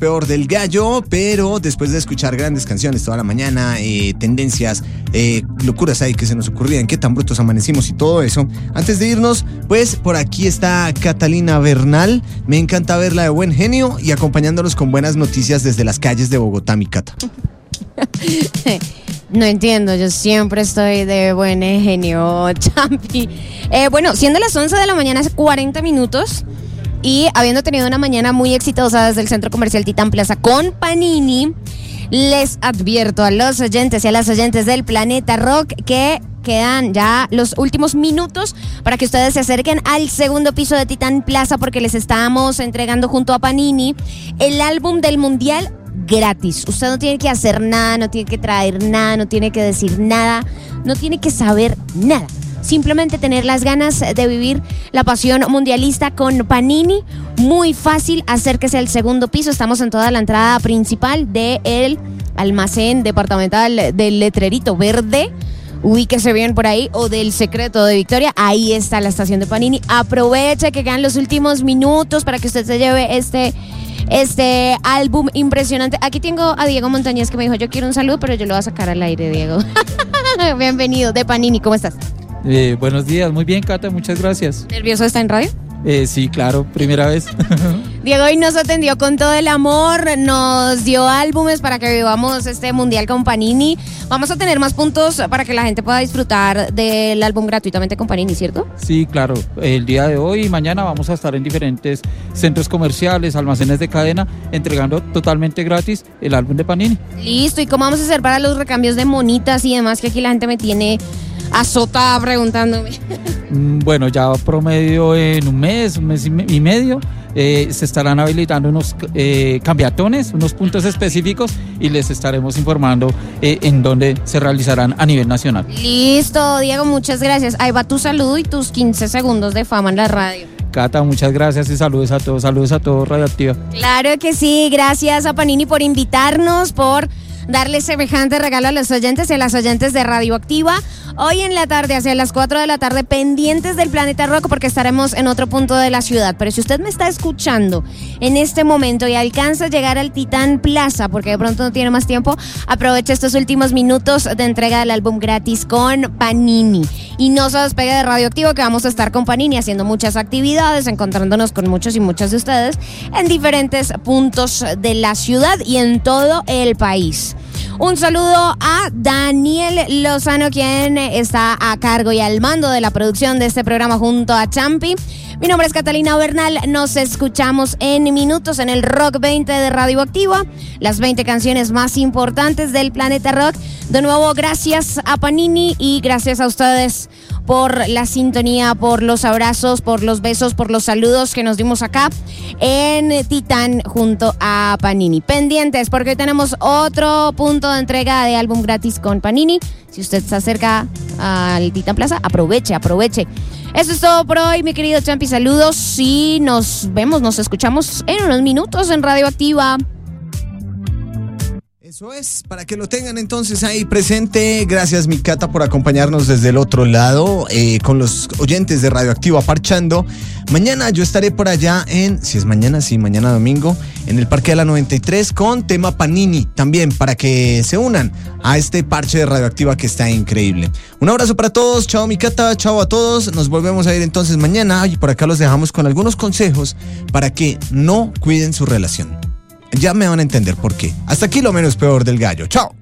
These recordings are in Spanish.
peor del gallo, pero después de escuchar grandes canciones toda la mañana, tendencias, locuras ahí que se nos ocurrían, qué tan brutos amanecimos y todo eso, antes de irnos, pues por aquí está Catalina Bernal. Me encanta verla de buen genio y acompañándonos con buenas noticias desde las calles de Bogotá, mi Cata. No entiendo, yo siempre estoy de buen genio, Champi. Bueno, siendo las 11 de la mañana, hace 40 minutos, y habiendo tenido una mañana muy exitosa desde el Centro Comercial Titán Plaza con Panini, les advierto a los oyentes y a las oyentes del Planeta Rock que quedan ya los últimos minutos para que ustedes se acerquen al segundo piso de Titán Plaza, porque les estamos entregando junto a Panini el álbum del Mundial gratis. Usted no tiene que hacer nada, no tiene que traer nada, no tiene que decir nada, no tiene que saber nada. Simplemente tener las ganas de vivir la pasión mundialista con Panini. Muy fácil, acérquese al segundo piso. Estamos en toda la entrada principal del almacén departamental del Letrerito Verde. Ubíquese bien por ahí, o del Secreto de Victoria. Ahí está la estación de Panini. Aproveche que quedan los últimos minutos para que usted se lleve este álbum impresionante. Aquí tengo a Diego Montañez, que me dijo: yo quiero un saludo, pero yo lo voy a sacar al aire, Diego. Bienvenido, de Panini, ¿cómo estás? Buenos días, muy bien, Cata, muchas gracias. ¿Nervioso está en radio? Sí, claro, primera vez. Diego hoy nos atendió con todo el amor, nos dio álbumes para que vivamos este mundial con Panini. Vamos a tener más puntos para que la gente pueda disfrutar del álbum gratuitamente con Panini, ¿cierto? Sí, claro. El día de hoy y mañana vamos a estar en diferentes centros comerciales, almacenes de cadena, entregando totalmente gratis el álbum de Panini. Listo, ¿y cómo vamos a hacer para los recambios de monitas y demás, que aquí la gente me tiene azotada preguntándome? Bueno, ya promedio en un mes y medio, se estarán habilitando unos cambiatones, unos puntos específicos, y les estaremos informando en dónde se realizarán a nivel nacional. Listo, Diego, muchas gracias. Ahí va tu saludo y tus 15 segundos de fama en la radio. Cata, muchas gracias y saludos a todos Radioactiva. Claro que sí, gracias a Panini por invitarnos, por darle semejante regalo a los oyentes y a las oyentes de Radioactiva. Hoy en la tarde, hacia las 4 de la tarde, pendientes del Planeta Rock, porque estaremos en otro punto de la ciudad. Pero si usted me está escuchando en este momento y alcanza a llegar al Titán Plaza, porque de pronto no tiene más tiempo, aproveche estos últimos minutos de entrega del álbum gratis con Panini. Y no se despegue de Radioactivo, que vamos a estar con Panini haciendo muchas actividades, encontrándonos con muchos y muchas de ustedes en diferentes puntos de la ciudad y en todo el país. Un saludo a Daniel Lozano, quien está a cargo y al mando de la producción de este programa junto a Champi. Mi nombre es Catalina Bernal, nos escuchamos en minutos en el Rock 20 de Radioactiva, las 20 canciones más importantes del Planeta Rock. De nuevo, gracias a Panini y gracias a ustedes por la sintonía, por los abrazos, por los besos, por los saludos que nos dimos acá en Titán junto a Panini. Pendientes, porque hoy tenemos otro punto de entrega de álbum gratis con Panini. Si usted se acerca al Titán Plaza, aproveche. Eso es todo por hoy, mi querido Champi. Saludos y nos escuchamos en unos minutos en Radioactiva. Eso es, para que lo tengan entonces ahí presente. Gracias, mi Cata, por acompañarnos desde el otro lado, con los oyentes de Radioactiva parchando. Mañana yo estaré por allá mañana domingo, en el Parque de la 93 con tema Panini también, para que se unan a este parche de Radioactiva que está increíble. Un abrazo para todos, chao mi Cata, chao a todos. Nos volvemos a ir entonces mañana y por acá los dejamos con algunos consejos para que no cuiden su relación. Ya me van a entender por qué. Hasta aquí lo menos peor del gallo. ¡Chao!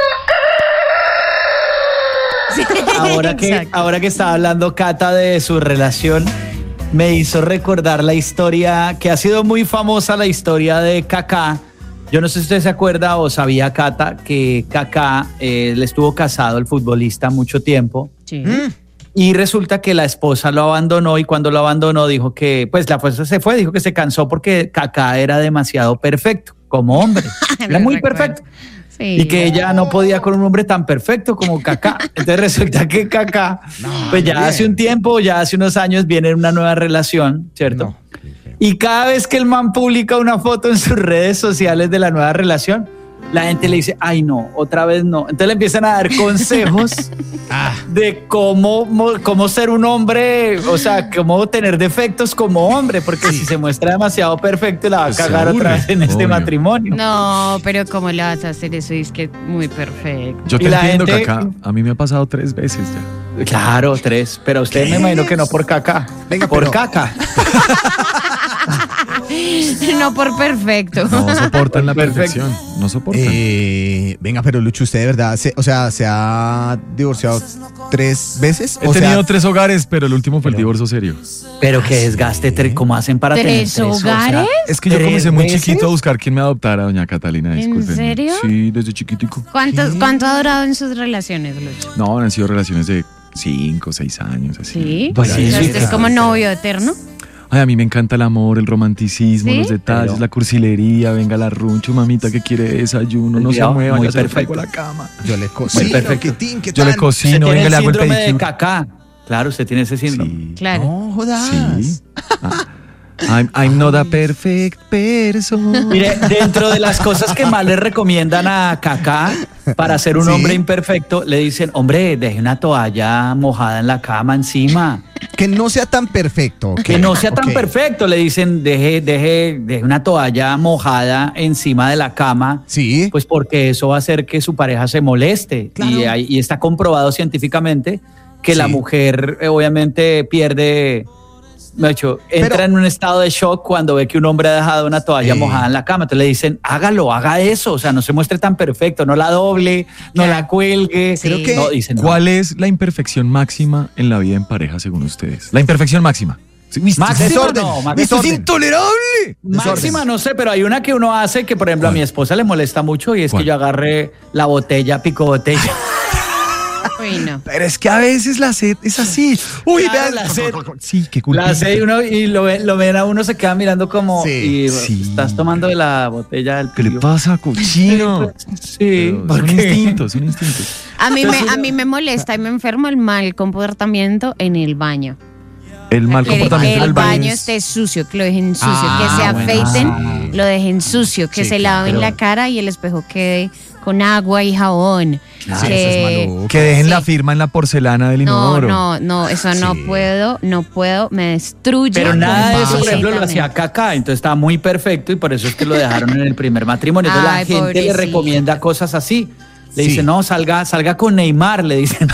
Ahora que estaba hablando Cata de su relación, me hizo recordar la historia que ha sido muy famosa, la historia de Kaká. Yo no sé si usted se acuerda o sabía, Cata, que Kaká le estuvo casado, el futbolista, mucho tiempo. Sí. Y resulta que la esposa lo abandonó, y cuando lo abandonó dijo que, pues la esposa se fue, dijo que se cansó porque Kaká era demasiado perfecto como hombre. Era muy perfecto. Sí. Y que ella no podía con un hombre tan perfecto como Kaká. Entonces resulta que Kaká, pues ya hace un tiempo, ya hace unos años, viene en una nueva relación, ¿cierto? Y cada vez que el man publica una foto en sus redes sociales de la nueva relación, la gente le dice, ay no, otra vez no. Entonces le empiezan a dar consejos de cómo ser un hombre, o sea, cómo tener defectos como hombre, porque si se muestra demasiado perfecto la va a cagar otra vez en este matrimonio. No, pero ¿cómo le vas a hacer eso? Es que muy perfecto. Yo te entiendo, Cacá. A mí me ha pasado 3 veces ya. Claro, 3, pero usted me imagino que no por caca. Venga, por pero... caca. No por perfecto. No soportan la perfección. No soportan. Venga, pero Lucho, ¿usted de verdad se ha divorciado 3 veces? He tenido 3 hogares, pero el último fue el divorcio serio. Pero que desgaste, ¿cómo hacen para tener 3 hogares? O sea, es que yo comencé muy chiquito a buscar quién me adoptara, doña Catalina. ¿En serio? Sí, desde chiquitico. ¿Cuánto ha durado en sus relaciones, Lucho? No, han sido relaciones de 5, 6 años, así. ¿Sí? Pues sí, ¿Usted es como novio eterno? Ay, a mí me encanta el amor, el romanticismo, ¿Sí? los detalles, la cursilería, venga la runcho, mamita que quiere desayuno, no se mueva, muy ya se le perfecto. traigo la cama. Yo le cocino. perfecto. Yo le cocino, venga, le hago el síndrome de pedicure. caca. Claro, usted tiene ese síndrome. Sí. Claro. No jodas. Sí. I'm not a perfect person. Mire, dentro de las cosas que más le recomiendan a Kaká para ser un hombre imperfecto, le dicen, hombre, deje una toalla mojada en la cama encima. Que no sea tan perfecto. Que no sea tan perfecto, le dicen, deje una toalla mojada encima de la cama. Sí. Pues porque eso va a hacer que su pareja se moleste. Claro. Y está comprobado científicamente que la Sí. mujer obviamente pierde... entra en un estado de shock cuando ve que un hombre ha dejado una toalla mojada en la cama. Entonces le dicen, haga eso, o sea, no se muestre tan perfecto, no la doble, no la cuelgue. Sí. Creo que- No, dicen, no. ¿Cuál es la imperfección máxima en la vida en pareja según ustedes? La imperfección máxima. Máxima Desorden. no, Esto es desorden. intolerable. Máxima no sé, pero hay una que uno hace que, por ejemplo, a mi esposa le molesta mucho y es ¿Cuál? que yo agarre la botella, pico botella. Uy, no. Pero es que a veces la sed es así. Uy, Claro, vean la sed. Sí, qué culpa. La hace y uno y lo ven a uno, se queda mirando como, Sí, y sí. estás tomando de la botella del ¿Qué le pillo. pasa, cochino? Sí, Pero ¿por son qué? instintos, son instintos. A mí me molesta y me enfermo el mal comportamiento en el baño. El mal Que comportamiento el del baño baño. esté sucio, que lo dejen sucio, que se bueno, afeiten, lo dejen sucio, que Sí, se laven la cara y el espejo quede con agua y jabón. Sí, eso es maluco. Que dejen Sí. la firma en la porcelana del inodoro. No, eso no puedo, me destruye. Pero nada de eso, por ejemplo, lo completamente. hacía Kaká, entonces estaba muy perfecto y por eso es que lo dejaron en el primer matrimonio. Entonces Ay, la gente le pobrecito. recomienda cosas así. Le Sí. dicen, no, salga con Neymar, le dicen.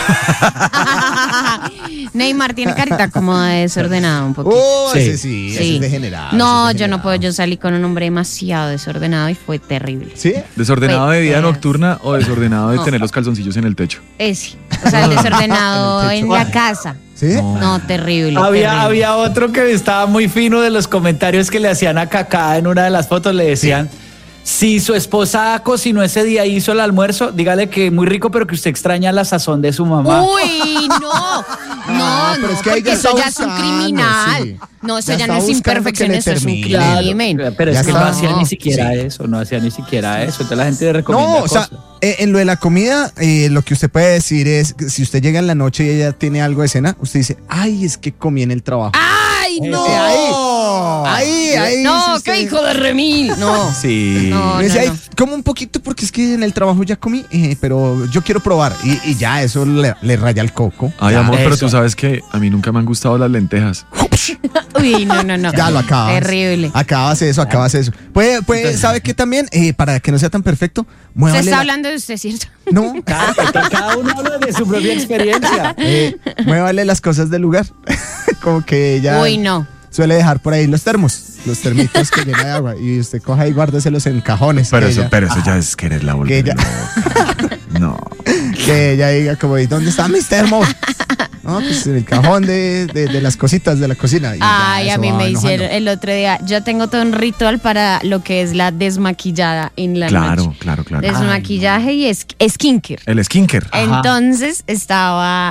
Neymar tiene carita como desordenada un poquito. Oh, Sí. ese sí, ese es degenerado. No, ese es yo no degenerado. puedo. Yo salí con un hombre demasiado desordenado y fue terrible. ¿Sí? ¿Desordenado de vida Pues, nocturna o desordenado de no. tener los calzoncillos en el techo? Ese. O sea, el desordenado En el en techo. la casa. ¿Sí? No, terrible. Había, terrible. había otro que estaba muy fino de los comentarios que le hacían a Kaká en una de las fotos, le decían, si su esposa cocinó ese día y hizo el almuerzo, dígale que muy rico, pero que usted extraña la sazón de su mamá. Uy, no. No, pero no, es que ahí porque ya eso está ya es un buscando, criminal. sí. No, eso Ya ya no está es buscando imperfección, que le eso es un termine. crimen. Pero Ya es que no está. hacía ni siquiera Sí. eso, no hacía ni siquiera eso. Entonces la gente le recomienda No, o sea, cosas. en lo de la comida, lo que usted puede decir es, que si usted llega en la noche y ella tiene algo de cena, usted dice, ay, es que comí en el trabajo. ¡Ay, no! Ahí. No, sí, qué usted- hijo de remil. No. Sí. No, Me decía, no. "Ay, como un poquito porque es que en el trabajo ya comí, pero yo quiero probar. Y ya, eso le raya el coco. Ay, Ya. amor, pero eso. tú sabes que a mí nunca me han gustado las lentejas. Uy, no. Ya lo acabas. Terrible. Acabas eso. Puede, ¿sabe qué también? Para que no sea tan perfecto, Se muévale está la- hablando de usted, ¿cierto? No, Cada uno habla de su propia experiencia. muévale las cosas del lugar. Como que ella Uy, no. suele dejar por ahí los termitos que llena de agua. Y usted coja y guárdeselos en cajones. Pero que eso, ella- pero eso ya es querer la volver Que ella- loca. No. Que ella diga como, ¿y dónde están mis termos? No, pues en el cajón de las cositas de la cocina. Y ya, Ay, a eso mí va me enojando. hicieron el otro día. Yo tengo todo un ritual para lo que es la desmaquillada en la noche. Claro. Desmaquillaje y skincare. El skinker. Entonces estaba,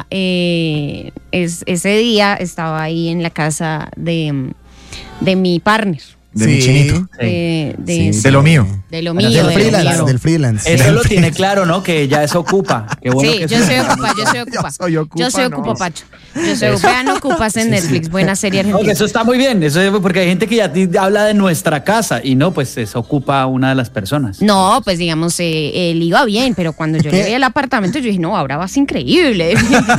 ese día estaba ahí en la casa de mi partner. De mi chinito. De lo mío. De lo mío. Del freelance. Eso lo tiene claro, ¿no? Que ella es ocupa. Qué bueno Sí, que yo soy ocupa. Yo soy ocupa, Pacho. Yo soy ocupa. Vean Ocupas en Netflix. Buena serie No, argentina. eso está muy bien, eso es porque hay gente que ya habla de nuestra casa y no, pues eso ocupa una de las personas. No, pues digamos, él iba bien, pero cuando yo le vi el apartamento, yo dije, no, ahora vas increíble.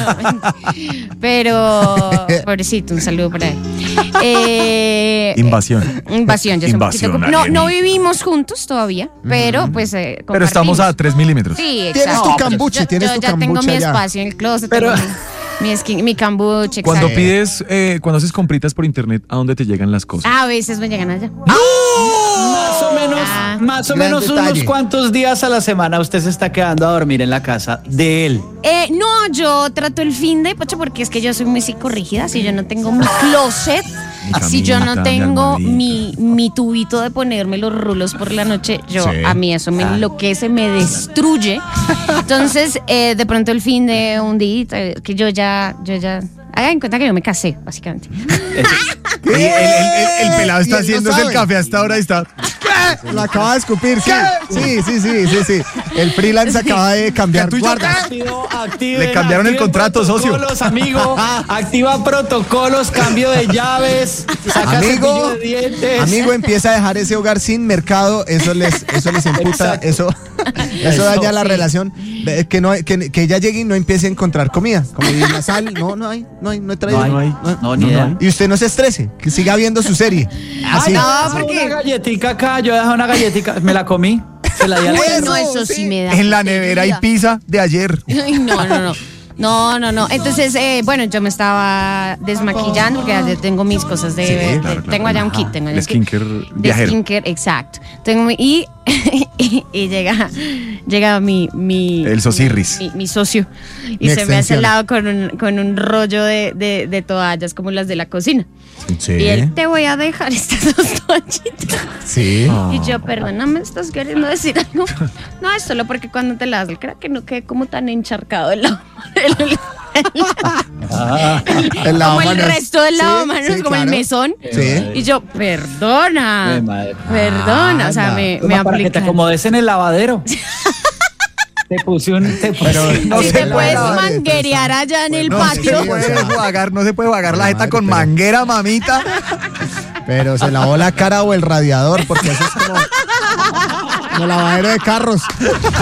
Pero, pobrecito, un saludo para él. Invasión. Invasión, yo sé un poquito Invasión no vivimos juntos todavía, pero pues Pero estamos a 3 milímetros. Sí, exacto. Tienes tu cambuche, Yo ya tengo mi espacio en el closet, Pero- tengo mi cambuche, Cuando exacto. pides, cuando haces compritas por internet, ¿a dónde te llegan las cosas? A veces me llegan allá. Más o Gran menos detalle. unos cuantos días a la semana usted se está quedando a dormir en la casa de él. No, yo trato el fin de, Pacho, porque es que yo soy muy psicorrígida. Si yo no tengo mi closet, si yo no camita, tengo mi mi tubito de ponerme los rulos por la noche, Sí. a mí eso me enloquece, me destruye. Entonces, de pronto el fin de un día, que yo ya hagan en cuenta que yo me casé, básicamente. El pelado está Y él no haciéndose el sabe. café hasta ahora y está. La acaba de escupir, sí. Sí. El freelance acaba de cambiar guarda. Le cambiaron el contrato, socio. Protocolos, amigo. Activa protocolos, cambio de llaves, saca cepillo de dientes. Amigo, empieza a dejar ese hogar sin mercado, eso les emputa, Exacto. eso daña la relación, que ella llegue y no empiece a encontrar comida, como y la sal, no hay traído. No, ni idea. Y usted no se estrese, que siga viendo su serie. Así. no, Porque porque- una galletica acá, yo dejé una galletica, me la comí, se la di a la Ay, no, Eso, eso sí sí. me da. En la nevera hay pizza de ayer. Ay, no. Entonces, bueno, yo me estaba desmaquillando porque ya tengo mis cosas Claro. tengo allá un kit, tengo allá El un kit skincare de viajero. skincare, exacto. Y llega mi El sosirris. mi socio y Mi se me hace extensión. al lado con un rollo de toallas como las de la cocina. Sí. Y él, te voy a dejar estas 2 toallitas. Sí. Y yo, perdóname, ¿estás queriendo decir algo? No, es solo porque cuando te lavas el cara que no quede como tan encharcado el El como el lavamanos. resto del Sí, lavamanos, sí, como el claro. mesón. Sí. Y yo, perdona, Ay, madre. o sea, me Como para que te aplican. acomodes en el lavadero. Te puse un... No Si se te puede puedes lavar, manguerear allá en el No se patio. puede jugar, no se puede jugar la jeta con Pero- manguera, mamita. Pero se lavó la cara o el radiador, porque eso es como lavadero de carros.